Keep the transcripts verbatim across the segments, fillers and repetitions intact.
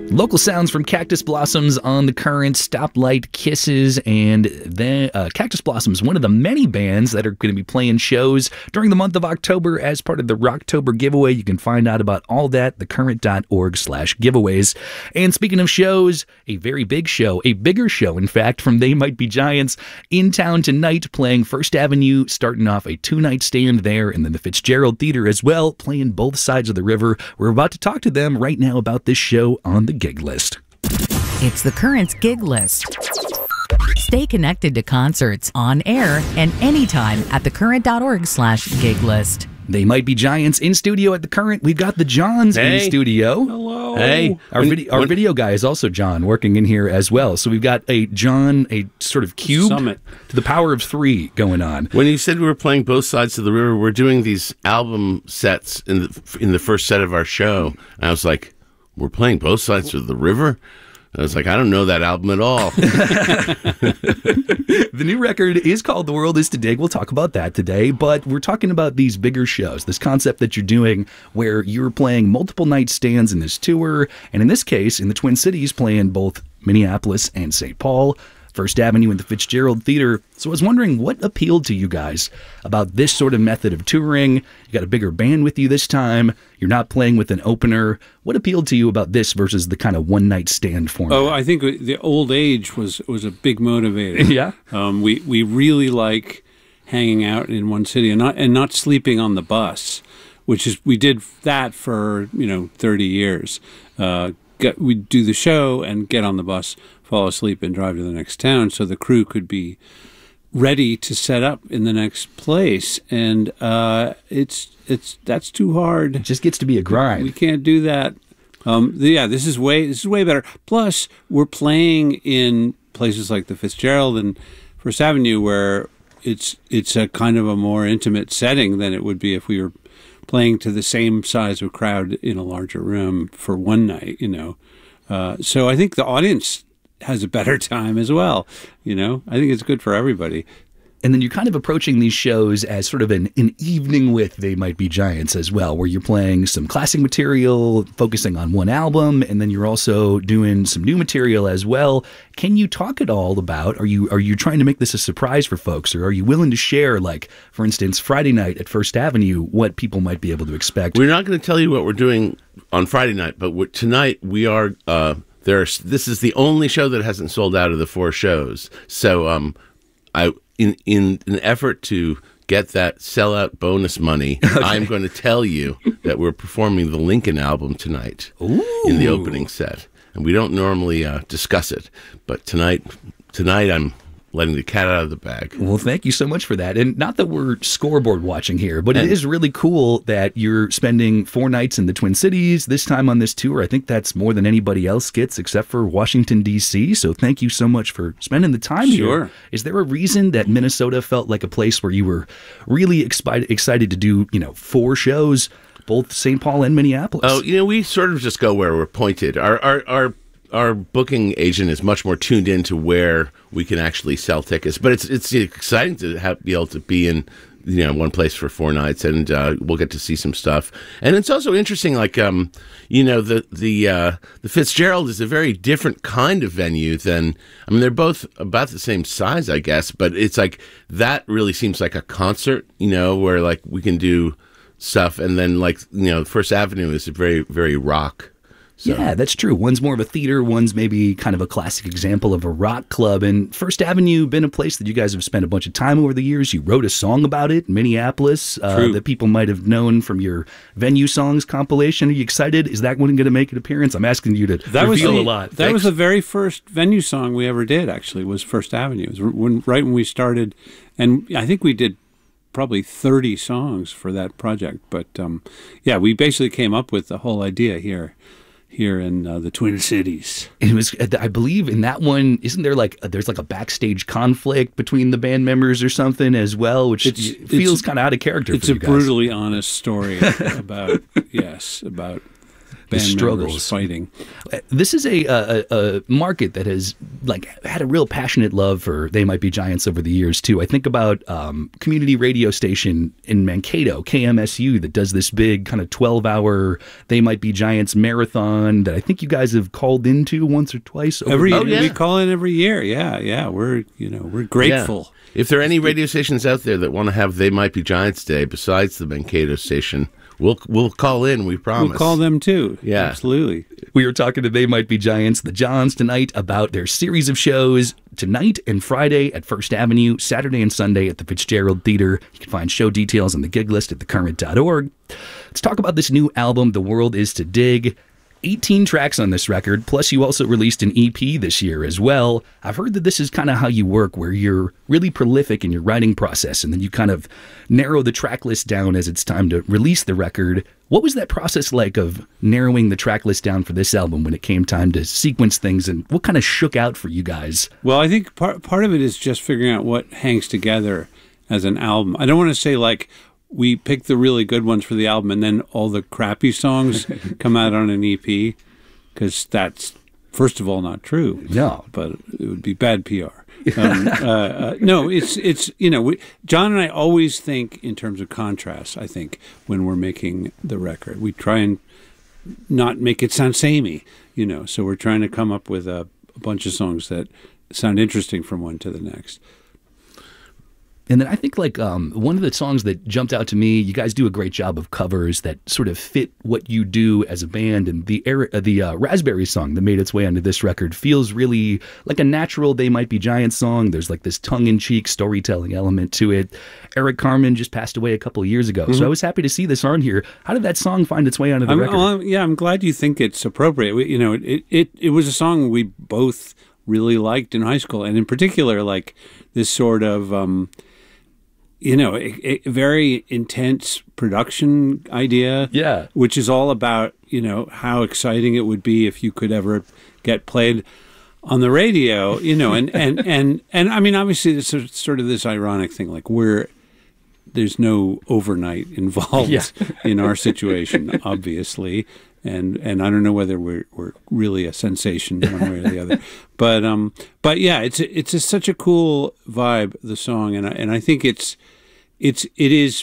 Local sounds from Cactus Blossoms on the Current, Stoplight Kisses, and then uh, Cactus Blossoms, one of the many bands that are going to be playing shows during the month of October as part of the Rocktober giveaway. You can find out about all that, thecurrent.org slash giveaways. And speaking of shows, a very big show, a bigger show, in fact, from They Might Be Giants in town tonight, playing First Avenue, starting off a two-night stand there, and then the Fitzgerald Theater as well, playing both sides of the river. We're about to talk to them right now about this show on the gig list. It's the Current's gig list. Stay connected to concerts on air and anytime at thecurrent.org slash gig list. They Might Be Giants in studio at the Current. We've got the Johns hey. in studio. Hello. Hey. Our, when, video, our when, video guy is also John, working in here as well. So we've got a John, a sort of cube Summit to the power of three going on. When you said we were playing both sides of the river, we're doing these album sets in the in the first set of our show. And I was like, we're playing both sides of the river? I was like, I don't know that album at all. The new record is called The World Is to Dig. We'll talk about that today, but we're talking about these bigger shows, this concept that you're doing where you're playing multiple night stands in this tour, and in this case, in the Twin Cities, playing both Minneapolis and Saint Paul, First Avenue and the Fitzgerald Theater. So I was wondering what appealed to you guys about this sort of method of touring. You got a bigger band with you this time. You're not playing with an opener. What appealed to you about this versus the kind of one-night stand format? Oh, I think the old age was was a big motivator. Yeah. Um, we we really like hanging out in one city and not and not sleeping on the bus, which is we did that for you know thirty years. Uh, get, we'd do the show and get on the bus, fall asleep, and drive to the next town so the crew could be ready to set up in the next place. And uh, it's it's that's too hard. It just gets to be a grind. We can't do that. Um, yeah, this is way this is way better. Plus, we're playing in places like the Fitzgerald and First Avenue where it's it's a kind of a more intimate setting than it would be if we were playing to the same size of crowd in a larger room for one night. You know, uh, so I think the audience has a better time as well. You know, I think it's good for everybody. And then you're kind of approaching these shows as sort of an, an evening with They Might Be Giants as well, where you're playing some classic material, focusing on one album, and then you're also doing some new material as well. Can you talk at all about, are you are you trying to make this a surprise for folks, or are you willing to share, like, for instance, Friday night at First Avenue, what people might be able to expect? We're not going to tell you what we're doing on Friday night, but we're, tonight we are, uh, there's, this is the only show that hasn't sold out of the four shows. So um, I... In, in an effort to get that sellout bonus money, okay. I'm going to tell you that we're performing the Lincoln album tonight Ooh. in the opening set. And we don't normally uh, discuss it, but tonight, tonight I'm letting the cat out of the bag. Well, thank you so much for that. And not that we're scoreboard watching here, but and, it is really cool that you're spending four nights in the Twin Cities this time on this tour. I think that's more than anybody else gets except for Washington, D C So thank you so much for spending the time sure. here. Is there a reason that Minnesota felt like a place where you were really excited, excited to do, you know, four shows, both Saint Paul and Minneapolis? Oh, you know, we sort of just go where we're pointed. Our, our, our, Our booking agent is much more tuned into where we can actually sell tickets, but it's it's exciting to have, be able to be in you know one place for four nights, and uh, we'll get to see some stuff. And it's also interesting, like um, you know the the uh, the Fitzgerald is a very different kind of venue than I mean they're both about the same size, I guess, but it's like that really seems like a concert, you know, where like we can do stuff, and then like you know First Avenue is very very rock. So. Yeah, that's true. One's more of a theater, one's maybe kind of a classic example of a rock club. And First Avenue, been a place that you guys have spent a bunch of time over the years. You wrote a song about it, Minneapolis, uh, that people might have known from your Venue Songs compilation. Are you excited? Is that one going to make an appearance? I'm asking you to that reveal was the, a lot. That Thanks. was the very first Venue Song we ever did, actually, was First Avenue. It was when, right when we started. And I think we did probably thirty songs for that project. But um, yeah, we basically came up with the whole idea here. Here in uh, the Twin Cities. It was, I believe, in that one, isn't there like, there's like a backstage conflict between the band members or something as well, which it's, feels kind of out of character It's for a you guys. brutally honest story about, yes, about band struggles. members fighting. This is a, a a market that has like had a real passionate love for They Might Be Giants over the years too. I think about um, community radio station in Mankato, K M S U, that does this big kind of twelve hour They Might Be Giants marathon that I think you guys have called into once or twice. Over Every Oh, yeah. we call in every year. Yeah, yeah. We're you know we're grateful. Yeah. If there are any radio stations out there that want to have They Might Be Giants Day besides the Mankato station, we'll we'll call in. We promise. We'll call them too. Yeah. Absolutely. We were talking to They Might Be Giants, the Johns, tonight about their series of shows tonight and Friday at First Avenue, Saturday and Sunday at the Fitzgerald Theater. You can find show details on the gig list at the current dot org. Let's talk about this new album, The World Is to Dig. eighteen tracks on this record, plus you also released an E P this year as well. I've heard that this is kind of how you work, where you're really prolific in your writing process, and then you kind of narrow the track list down as it's time to release the record. What was that process like of narrowing the track list down for this album when it came time to sequence things, and what kind of shook out for you guys? Well, I think part part of it is just figuring out what hangs together as an album. I don't want to say like we pick the really good ones for the album and then all the crappy songs come out on an E P, because that's, first of all, not true. No. But it would be bad P R. Um, uh, uh, no, it's, it's you know, we, John and I always think in terms of contrast, I think, when we're making the record. We try and not make it sound samey, you know, so we're trying to come up with a, a bunch of songs that sound interesting from one to the next. And then I think like um, one of the songs that jumped out to me, you guys do a great job of covers that sort of fit what you do as a band. And the uh, the uh, Raspberry song that made its way onto this record feels really like a natural They Might Be Giants song. There's like this tongue-in-cheek storytelling element to it. Eric Carmen just passed away a couple of years ago, mm-hmm. so I was happy to see this on here. How did that song find its way onto the I'm, record? I'm, yeah, I'm glad you think it's appropriate. We, you know, it, it it was a song we both really liked in high school, and in particular, like this sort of um, you know, a, a very intense production idea. Yeah. Which is all about, you know, how exciting it would be if you could ever get played on the radio, you know, and, and, and, and I mean, obviously there's sort of this ironic thing, like we're, there's no overnight involved yeah. in our situation, obviously. And and I don't know whether we're we're really a sensation one way or the other, but um but yeah, it's a, it's a, such a cool vibe, the song, and I, and I think it's it's it is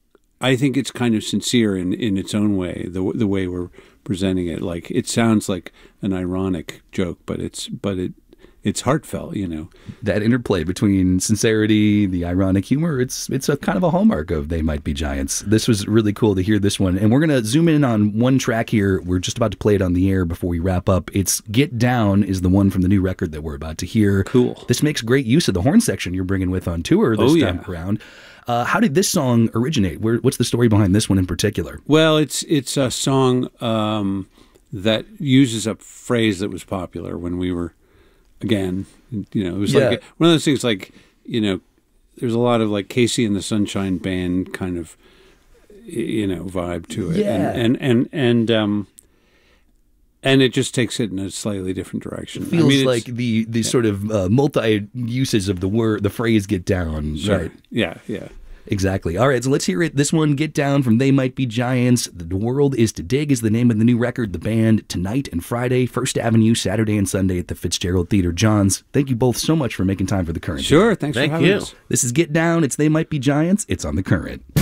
I think it's kind of sincere in, in its own way, the the way we're presenting it. Like it sounds like an ironic joke, but it's but it it's heartfelt, you know. That interplay between sincerity, the ironic humor, it's it's a kind of a hallmark of They Might Be Giants. This was really cool to hear this one. And we're going to zoom in on one track here. We're just about to play it on the air before we wrap up. It's Get Down is the one from the new record that we're about to hear. Cool. This makes great use of the horn section you're bringing with on tour this oh, yeah. time around. Uh, how did this song originate? Where, what's the story behind this one in particular? Well, it's it's a song um, that uses a phrase that was popular when we were Again, you know, it was yeah. like one of those things like, you know, there's a lot of like Casey and the Sunshine Band kind of, you know, vibe to it. Yeah. And, and, and, and, um, and it just takes it in a slightly different direction. It feels I mean, like the, the yeah. sort of uh, multi uses of the word, the phrase Get Down. Sure. Right. Yeah. Yeah. Exactly. All right, so let's hear it. This one, Get Down from They Might Be Giants. The World Is to Dig is the name of the new record. The band tonight and Friday, First Avenue, Saturday and Sunday at the Fitzgerald Theater. Johns, thank you both so much for making time for The Current. Sure, thanks thank for having you. us. This is Get Down. It's They Might Be Giants. It's on The Current.